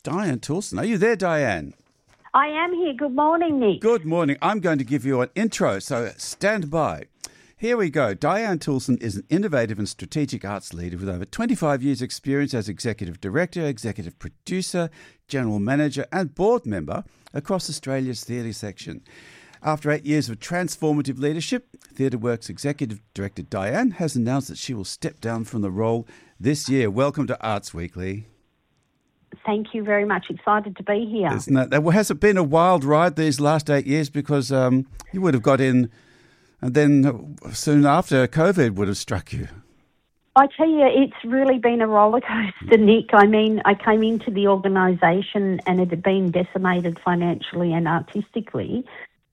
Diane Toulson. Are you there, Diane? I am here. Good morning, Nick. Good morning. I'm going to give you an intro, so stand by. Here we go. Diane Toulson is an innovative and strategic arts leader with over 25 years' experience as executive director, executive producer, general manager and board member across Australia's theatre section. After 8 years of transformative leadership, TheatreWorks Executive Director Diane has announced that she will step down from the role this year. Welcome to Arts Weekly. Thank you very much. Excited to be here. Has it been a wild ride these last 8 years? Because you would have got in, and then soon after COVID would have struck you. I tell you, it's really been a roller coaster, Nick. I mean, I came into the organisation and it had been decimated financially and artistically.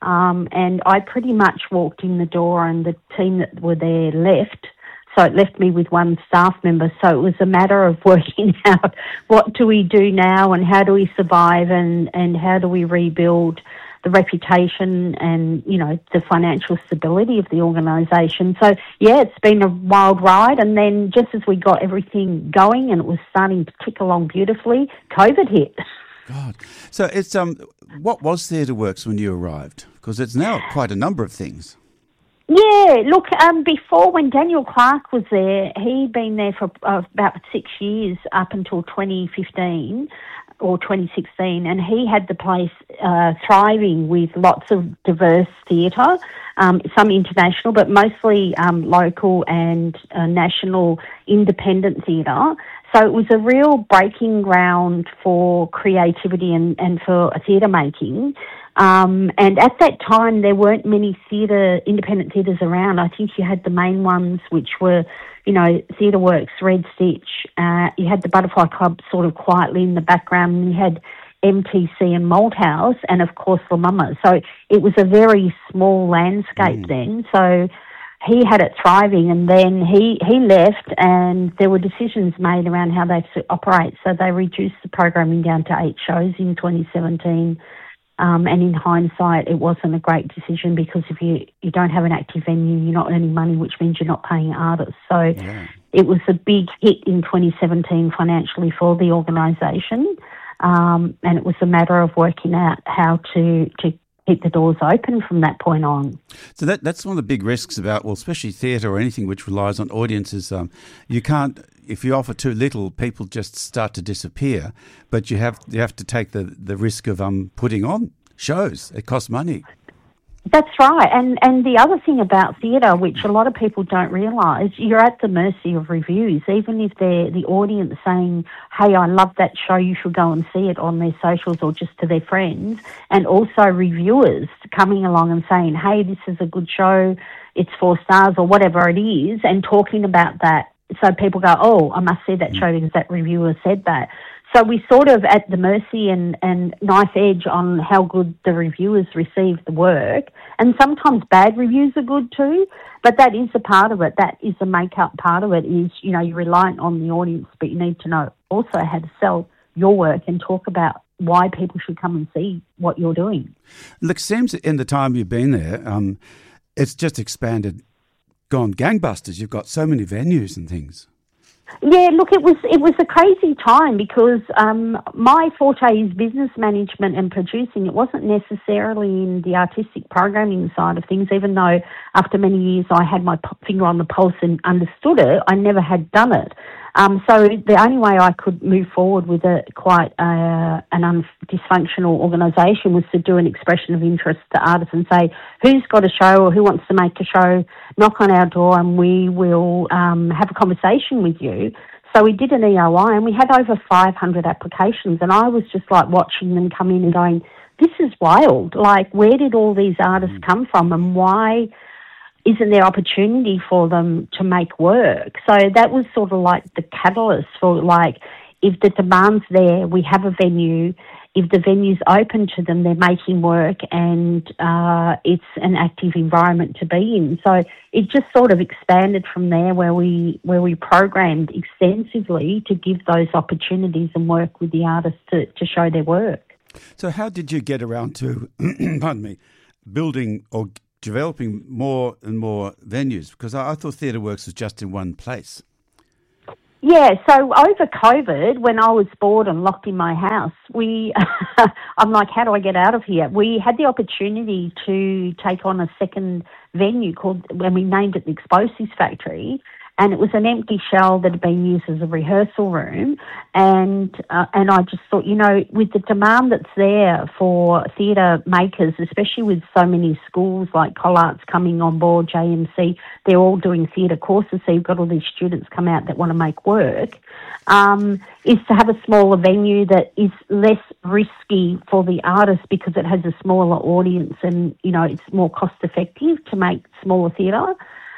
And I pretty much walked in the door and the team that were there left. So it left me with one staff member. So it was a matter of working out what do we do now and how do we survive and how do we rebuild the reputation and, you know, the financial stability of the organisation. So, yeah, it's been a wild ride. And then just as we got everything going and it was starting to tick along beautifully, COVID hit. God. So it's what was TheatreWorks when you arrived? Because it's now quite a number of things. Yeah, look, before when Daniel Clark was there, he'd been there for about 6 years up until 2015 or 2016, and he had the place thriving with lots of diverse theatre, some international, but mostly local and national independent theatre. So it was a real breaking ground for creativity and for theatre making. And at that time, there weren't many independent theatres around. I think you had the main ones, which were, you know, TheatreWorks, Red Stitch. You had the Butterfly Club sort of quietly in the background. And you had MTC and Malthouse and, of course, La Mama. So it was a very small landscape then. So he had it thriving, and then he left, and there were decisions made around how they operate. So they reduced the programming down to 8 shows in 2017. And in hindsight, it wasn't a great decision because if you don't have an active venue, you're not earning money, which means you're not paying artists. So It was a big hit in 2017 financially for the organisation, and it was a matter of working out how to keep the doors open from that point on. So that's one of the big risks about, well, especially theatre or anything which relies on audiences. You can't, if you offer too little, people just start to disappear. But you have to take the risk of putting on shows. It costs money. That's right. And the other thing about theatre, which a lot of people don't realise, you're at the mercy of reviews. Even if they're the audience saying, hey, I love that show, you should go and see it on their socials or just to their friends. And also reviewers coming along and saying, hey, this is a good show, it's 4 stars or whatever it is, and talking about that. So people go, oh, I must see that show because that reviewer said that. So we sort of at the mercy and knife edge on how good the reviewers receive the work. And sometimes bad reviews are good too, but that is a part of it. That is the make-up part of it is, you know, you're reliant on the audience, but you need to know also how to sell your work and talk about why people should come and see what you're doing. Look, it seems in the time you've been there, it's just expanded, gone gangbusters. You've got so many venues and things. Yeah, look, it was a crazy time because my forte is business management and producing. It wasn't necessarily in the artistic programming side of things, even though after many years I had my finger on the pulse and understood it. I never had done it. So the only way I could move forward with quite an dysfunctional organisation was to do an expression of interest to artists and say, who's got a show or who wants to make a show, knock on our door and we will have a conversation with you. So we did an EOI and we had over 500 applications, and I was just like watching them come in and going, this is wild. Like, where did all these artists come from and why isn't there opportunity for them to make work? So that was sort of like the catalyst for, like, if the demand's there, we have a venue. If the venue's open to them, they're making work and it's an active environment to be in. So it just sort of expanded from there where we programmed extensively to give those opportunities and work with the artists to show their work. So how did you get around to, pardon me, building or developing more and more venues? Because I thought TheatreWorks was just in one place. Yeah, so over COVID, when I was bored and locked in my house, I'm like, how do I get out of here? We had the opportunity to take on a second venue when we named it the Explosives Factory, and it was an empty shell that had been used as a rehearsal room. And I just thought, with the demand that's there for theatre makers, especially with so many schools like Collarts coming on board, JMC, they're all doing theatre courses, so you've got all these students come out that want to make work, is to have a smaller venue that is less risky for the artist because it has a smaller audience and, it's more cost effective to make smaller theatre.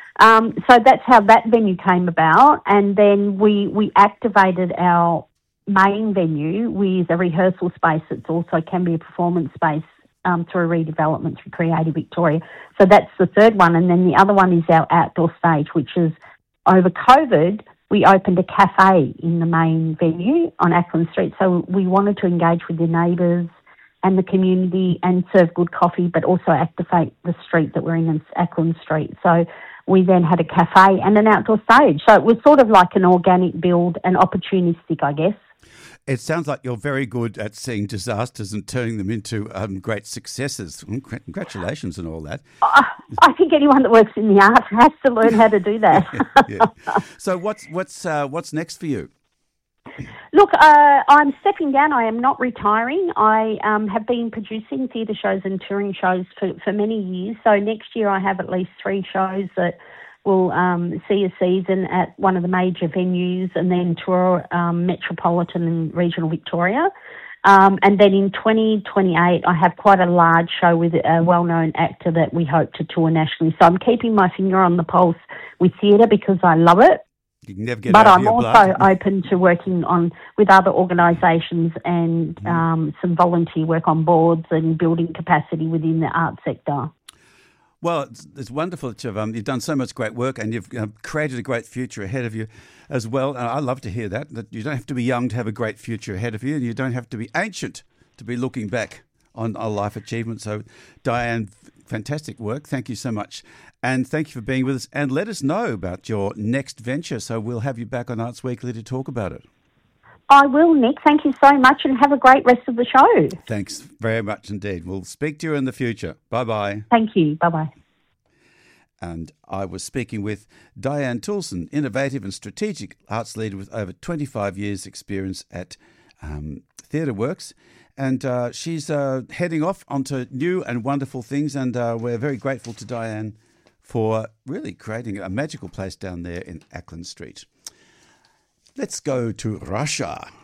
So that's how that venue came about, and then we activated our main venue with a rehearsal space that also can be a performance space through redevelopment through Creative Victoria. So that's the third one, and then the other one is our outdoor stage, which is over COVID we opened a cafe in the main venue on Ackland Street. So we wanted to engage with the neighbours and the community and serve good coffee, but also activate the street that we're in, Ackland Street. So we then had a cafe and an outdoor stage. So it was sort of like an organic build and opportunistic, I guess. It sounds like you're very good at seeing disasters and turning them into great successes. Congratulations on all that. I think anyone that works in the arts has to learn how to do that. Yeah. So what's next for you? Look, I'm stepping down. I am not retiring. I have been producing theatre shows and touring shows for many years. So next year I have at least 3 shows that will see a season at one of the major venues and then tour metropolitan and regional Victoria. And then in 2028 I have quite a large show with a well-known actor that we hope to tour nationally. So I'm keeping my finger on the pulse with theatre because I love it. You can never get but out of I'm your also blood. open to working with other organisations and some volunteer work on boards and building capacity within the arts sector. Well, it's wonderful that you've done so much great work and you've created a great future ahead of you as well. And I love to hear that you don't have to be young to have a great future ahead of you, and you don't have to be ancient to be looking back on a life achievement. So, Diane, fantastic work. Thank you so much. And thank you for being with us. And let us know about your next venture. So we'll have you back on Arts Weekly to talk about it. I will, Nick. Thank you so much and have a great rest of the show. Thanks very much indeed. We'll speak to you in the future. Bye-bye. Thank you. Bye-bye. And I was speaking with Diane Toulson, innovative and strategic arts leader with over 25 years' experience at Theatre Works. And she's heading off onto new and wonderful things. And we're very grateful to Diane for really creating a magical place down there in Ackland Street. Let's go to Russia.